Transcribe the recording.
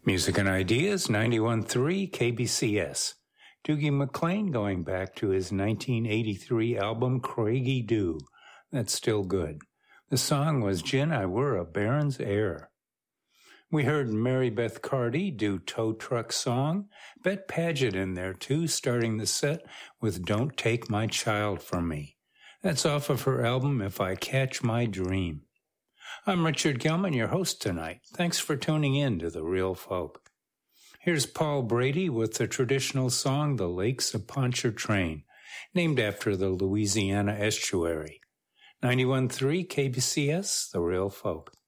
Music and Ideas, 91.3 KBCS. Doogie McClain going back to his 1983 album Craigie Doo. That's still good. The song was Gin I Were a Baron's Heir. We heard Mary Beth Carty do Tow Truck Song. Bet Paget in there too, starting the set with Don't Take My Child From Me. That's off of her album If I Catch My Dream. I'm Richard Gelman, your host tonight. Thanks for tuning in to The Real Folk. Here's Paul Brady with the traditional song The Lakes of Pontchartrain, named after the Louisiana estuary. 91.3 KBCS, The Real Folk.